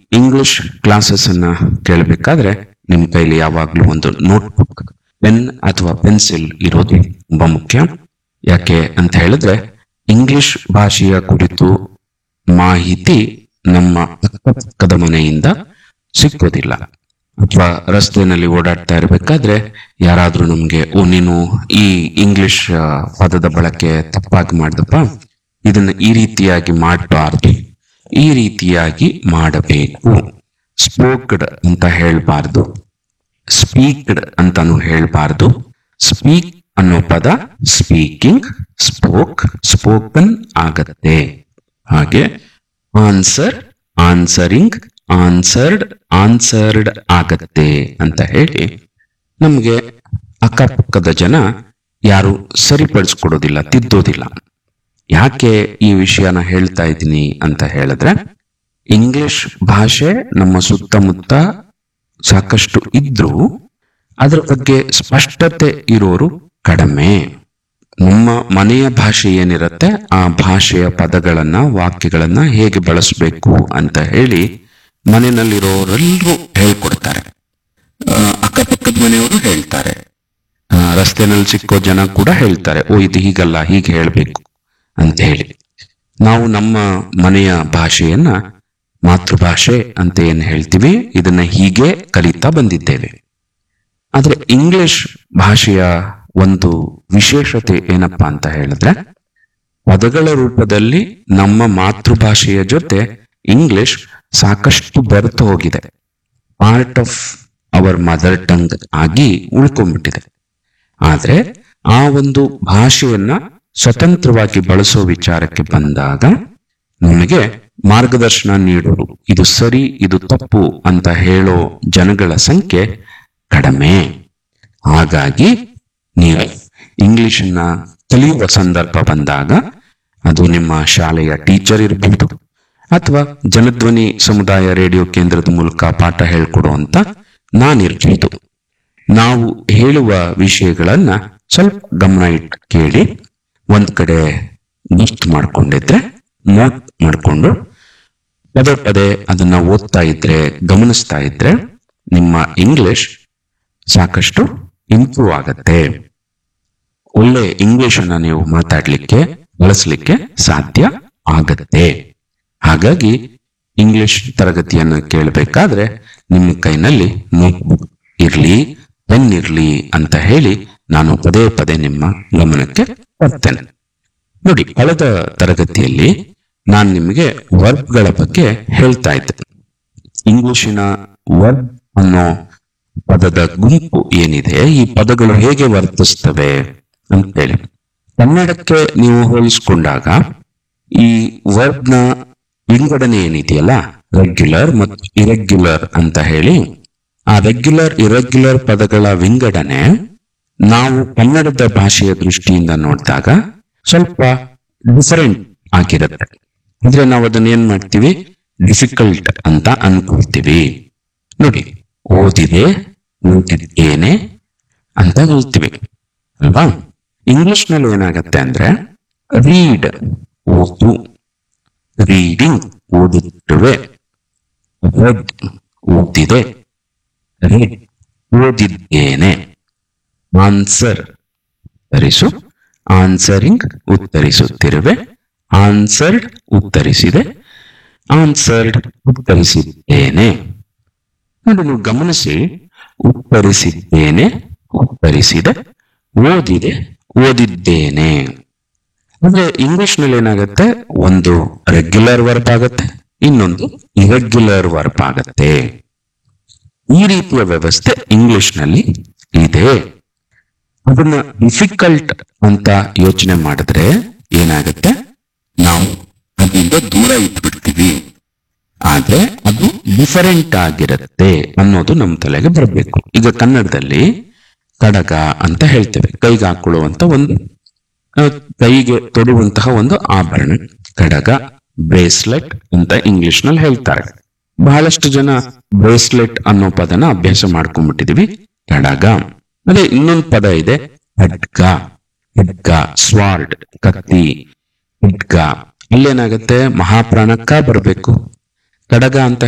English classes ಅನ್ನ ಕೇಳಬೇಕಾದ್ರೆ ನಿಮ್ ಕೈಲಿ ಯಾವಾಗ್ಲೂ ಒಂದು ನೋಟ್ಬುಕ್, ಪೆನ್ ಅಥವಾ ಪೆನ್ಸಿಲ್ ಇರೋದು ತುಂಬಾ ಮುಖ್ಯ. ಯಾಕೆ ಅಂತ ಹೇಳಿದ್ರೆ ಇಂಗ್ಲಿಷ್ ಭಾಷೆಯ ಕುರಿತು ಮಾಹಿತಿ ನಮ್ಮ ಅಕ್ಕಪಕ್ಕದ ಮನೆಯಿಂದ ಸಿಕ್ಕೋದಿಲ್ಲ. ಅಥವಾ ರಸ್ತೆಯಲ್ಲಿ ಓಡಾಡ್ತಾ ಇರ್ಬೇಕಾದ್ರೆ ಯಾರಾದ್ರೂ ನಮ್ಗೆ, ಓ ನೀನು ಈ ಇಂಗ್ಲಿಷ್ ಪದದ ಬಳಕೆ ತಪ್ಪಾಗಿ ಮಾಡ್ದಪ್ಪ, ಇದನ್ನ ಈ ರೀತಿಯಾಗಿ ಮಾಡಬಾರ್ದು, ಈ ರೀತಿಯಾಗಿ ಮಾಡಬೇಕು, ಸ್ಪೋಕ್ಡ್ ಅಂತ ಹೇಳ್ಬಾರ್ದು, ಸ್ಪೀಕ್ಡ್ ಅಂತಾನು ಹೇಳ್ಬಾರ್ದು. ಸ್ಪೀಕ್ ಅನ್ನೋ ಪದ ಸ್ಪೀಕಿಂಗ್, ಸ್ಪೋಕ್, ಸ್ಪೋಕನ್ ಆಗತ್ತೆ. ಹಾಗೆ ಆನ್ಸರ್, ಆನ್ಸರಿಂಗ್, ಆನ್ಸರ್ಡ್, ಆನ್ಸರ್ಡ್ ಆಗತ್ತೆ ಅಂತ ಹೇಳಿ ನಮ್ಗೆ ಅಕ್ಕಪಕ್ಕದ ಜನ ಯಾರು ಸರಿಪಡಿಸ್ಕೊಡೋದಿಲ್ಲ, ತಿದ್ದೋದಿಲ್ಲ. ಯಾಕೆ ಈ ವಿಷಯನ ಹೇಳ್ತಾ ಇದ್ದೀನಿ ಅಂತ ಹೇಳಿದ್ರೆ, ಇಂಗ್ಲಿಷ್ ಭಾಷೆ ನಮ್ಮ ಸುತ್ತಮುತ್ತ ಸಾಕಷ್ಟು ಇದ್ರೂ ಅದ್ರ ಬಗ್ಗೆ ಸ್ಪಷ್ಟತೆ ಇರೋರು ಕಡಿಮೆ. ನಮ್ಮ ಮನೆಯ ಭಾಷೆ ಏನಿರುತ್ತೆ ಆ ಭಾಷೆಯ ಪದಗಳನ್ನ, ವಾಕ್ಯಗಳನ್ನ ಹೇಗೆ ಬಳಸಬೇಕು ಅಂತ ಹೇಳಿ ಮನೆಯಲ್ಲಿರೋರೆಲ್ಲರೂ ಹೇಳ್ಕೊಡ್ತಾರೆ. ಅಕ್ಕಪಕ್ಕದ ಮನೆಯವರು ಹೇಳ್ತಾರೆ, ರಸ್ತೆನಲ್ಲಿ ಸಿಕ್ಕೋ ಜನ ಕೂಡ ಹೇಳ್ತಾರೆ, ಓ ಇದು ಹೀಗಲ್ಲ, ಹೀಗೆ ಹೇಳ್ಬೇಕು ಅಂತ ಹೇಳಿ. ನಾವು ನಮ್ಮ ಮನೆಯ ಭಾಷೆಯನ್ನ ಮಾತೃಭಾಷೆ ಅಂತ ಏನ್ ಹೇಳ್ತೀವಿ, ಇದನ್ನ ಹೀಗೆ ಕಲಿತಾ ಬಂದಿದ್ದೇವೆ. ಆದ್ರೆ ಇಂಗ್ಲಿಷ್ ಭಾಷೆಯ ಒಂದು ವಿಶೇಷತೆ ಏನಪ್ಪಾ ಅಂತ ಹೇಳಿದ್ರೆ, ಪದಗಳ ರೂಪದಲ್ಲಿ ನಮ್ಮ ಮಾತೃಭಾಷೆಯ ಜೊತೆ ಇಂಗ್ಲಿಷ್ ಸಾಕಷ್ಟು ಬೆರೆತು ಹೋಗಿದೆ. Part of our mother tongue ಆಗಿ ಉಳ್ಕೊಂಡ್ಬಿಟ್ಟಿದೆ. ಆದ್ರೆ ಆ ಒಂದು ಭಾಷೆಯನ್ನ ಸ್ವತಂತ್ರವಾಗಿ ಬಳಸೋ ವಿಚಾರಕ್ಕೆ ಬಂದಾಗ ನಮಗೆ ಮಾರ್ಗದರ್ಶನ ನೀಡೋರು, ಇದು ಸರಿ ಇದು ತಪ್ಪು ಅಂತ ಹೇಳೋ ಜನಗಳ ಸಂಖ್ಯೆ ಕಡಿಮೆ. ಹಾಗಾಗಿ ನೀವು ಇಂಗ್ಲಿಷನ್ನ ಕಲಿಯುವ ಸಂದರ್ಭ ಬಂದಾಗ ಅದು ನಿಮ್ಮ ಶಾಲೆಯ ಟೀಚರ್ ಇರಬಹುದು ಅಥವಾ ಜನಧ್ವನಿ ಸಮುದಾಯ ರೇಡಿಯೋ ಕೇಂದ್ರದ ಮೂಲಕ ಪಾಠ ಹೇಳ್ಕೊಡುವಂತ ನಾನಿರ್ಬಹುದು. ನಾವು ಹೇಳುವ ವಿಷಯಗಳನ್ನ ಸ್ವಲ್ಪ ಗಮನ ಇಟ್ಟು ಕೇಳಿ, ಒಂದ್ ಕಡೆ ನೋಟ್ ಮಾಡ್ಕೊಂಡಿದ್ರೆ ನೋಟ್ ಮಾಡ್ಕೊಂಡು ಪದೇ ಪದೇ ಅದನ್ನ ಓದ್ತಾ ಇದ್ರೆ, ಗಮನಿಸ್ತಾ ಇದ್ರೆ ನಿಮ್ಮ ಇಂಗ್ಲಿಷ್ ಸಾಕಷ್ಟು ಇಂಪ್ರೂವ್ ಆಗತ್ತೆ. ಒಳ್ಳೆ ಇಂಗ್ಲಿಷ್ ಅನ್ನ ನೀವು ಮಾತಾಡ್ಲಿಕ್ಕೆ, ಬಳಸಲಿಕ್ಕೆ ಸಾಧ್ಯ ಆಗತ್ತೆ. ಹಾಗಾಗಿ ಇಂಗ್ಲಿಷ್ ತರಗತಿಯನ್ನು ಕೇಳಬೇಕಾದ್ರೆ ನಿಮ್ಮ ಕೈನಲ್ಲಿ ನೋಟ್ಬುಕ್ ಇರ್ಲಿ, ಪೆನ್ ಇರ್ಲಿ ಅಂತ ಹೇಳಿ ನಾನು ಪದೇ ಪದೇ ನಿಮ್ಮ ಗಮನಕ್ಕೆ ತರ್ತೇನೆ. ನೋಡಿ, ಕಳೆದ ತರಗತಿಯಲ್ಲಿ ನಾನು ನಿಮಗೆ ವರ್ಬ್ಗಳ ಬಗ್ಗೆ ಹೇಳ್ತಾ ಇದ್ದೆ. ಇಂಗ್ಲಿಷಿನ ವರ್ಬ್ ಅನ್ನೋ ಪದದ ಗುಂಪು ಏನಿದೆ, ಈ ಪದಗಳು ಹೇಗೆ ವರ್ತಿಸ್ತವೆ ಅಂತೇಳಿ ಕನ್ನಡಕ್ಕೆ ನೀವು ಹೋಲಿಸ್ಕೊಂಡಾಗ ಈ ವರ್ಬ್ನ ವಿಂಗಡಣೆ ಏನಿದೆಯಲ್ಲ, ರೆಗ್ಯುಲರ್ ಮತ್ತು ಇರೆಗ್ಯುಲರ್ ಅಂತ ಹೇಳಿ, ಆ ರೆಗ್ಯುಲರ್ ಇರೆಗ್ಯುಲರ್ ಪದಗಳ ವಿಂಗಡಣೆ ನಾವು ಕನ್ನಡದ ಭಾಷೆಯ ದೃಷ್ಟಿಯಿಂದ ನೋಡಿದಾಗ ಸ್ವಲ್ಪ ಡಿಫರೆಂಟ್ ಆಗಿರುತ್ತೆ. ಅಂದ್ರೆ ನಾವು ಅದನ್ನ ಏನ್ ಮಾಡ್ತೀವಿ, ಡಿಫಿಕಲ್ಟ್ ಅಂತ ಅನ್ಕೊಳ್ತೀವಿ. ನೋಡಿ, ಓದಿದೆ, ಓದಿದ್ದೇನೆ ಅಂತ ಹೇಳ್ತೀವಿ ಅಲ್ವಾ. ಇಂಗ್ಲಿಷ್ ನಲ್ಲಿ ಏನಾಗತ್ತೆ ಅಂದ್ರೆ ರೀಡ್, ಓದು, ರೀಡಿಂಗ್ ಓದುತ್ತವೆ, ರೆಡ್ ಓದಿದೆ, ರೆಡ್ ಓದಿದ್ದೇನೆ, ಆನ್ಸರ್ ಉತ್ತರಿಸು, ಆನ್ಸರಿಂಗ್ ಉತ್ತರಿಸುತ್ತಿರುವೆ, ಆನ್ಸರ್ಡ್ ಉತ್ತರಿಸಿದೆ, ಆನ್ಸರ್ಡ್ ಉತ್ತರಿಸಿದ್ದೇನೆ. ನೋಡಿ, ನೀವು ಗಮನಿಸಿ, ಉತ್ತರಿಸಿದ್ದೇನೆ, ಉತ್ತರಿಸಿದೆ, ಓದಿದೆ, ಓದಿದ್ದೇನೆ. ಅಂದ್ರೆ ಇಂಗ್ಲಿಷ್ ನಲ್ಲಿ ಏನಾಗುತ್ತೆ, ಒಂದು ರೆಗ್ಯುಲರ್ ವರ್ಬ್ ಆಗತ್ತೆ, ಇನ್ನೊಂದು ಇರೆಗ್ಯುಲರ್ ವರ್ಬ್ ಆಗತ್ತೆ. ಈ ರೀತಿಯ ವ್ಯವಸ್ಥೆ ಇಂಗ್ಲಿಷ್ ನಲ್ಲಿ ಇದೆ. ಅದನ್ನ ಡಿಫಿಕಲ್ಟ್ ಅಂತ ಯೋಚನೆ ಮಾಡಿದ್ರೆ ಏನಾಗುತ್ತೆ, ನಾವು ಅದರಿಂದ ದೂರ ಇಟ್ಬಿಡ್ತೀವಿ. ಆದ್ರೆ ಅದು ಡಿಫರೆಂಟ್ ಆಗಿರುತ್ತೆ ಅನ್ನೋದು ನಮ್ಮ ತಲೆಗೆ ಬರಬೇಕು. ಈಗ ಕನ್ನಡದಲ್ಲಿ ಕಡಗ ಅಂತ ಹೇಳ್ತೇವೆ, ಕೈಗೆ ಹಾಕೊಳ್ಳುವಂತ ಒಂದು, ಕೈಗೆ ತೊಡುವಂತಹ ಒಂದು ಆಭರಣ ಕಡಗ, ಬ್ರೇಸ್ಲೆಟ್ ಅಂತ ಇಂಗ್ಲಿಷ್ ನಲ್ಲಿ ಹೇಳ್ತಾರೆ. ಬಹಳಷ್ಟು ಜನ ಬ್ರೇಸ್ಲೆಟ್ ಅನ್ನೋ ಪದನ ಅಭ್ಯಾಸ ಮಾಡ್ಕೊಂಡ್ಬಿಟ್ಟಿದೀವಿ. ಕಡಗ. ಅದೇ ಇನ್ನೊಂದು ಪದ ಇದೆ, ಖಡ್ಗ. ಖಡ್ಗ, ಸ್ವಾರ್ಡ್, ಕತ್ತಿ, ಖಡ್ಗ. ಅಲ್ಲೇನಾಗತ್ತೆ, ಮಹಾಪ್ರಾಣಕ್ಕ ಬರಬೇಕು. ಕಡಗ ಅಂತ